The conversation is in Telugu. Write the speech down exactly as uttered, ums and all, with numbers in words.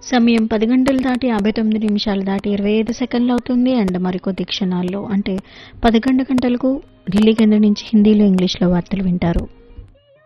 సమయం పది గంటలు దాటి యాభై తొమ్మిది నిమిషాలు దాటి ఇరవై ఐదు సెకండ్లు అవుతుంది. అండ్ మరికొద్ది క్షణాల్లో అంటే పదకొండు గంటలకు ఢిల్లీ కేంద్రం నుంచి హిందీలో ఇంగ్లీష్లో వార్తలు వింటారు.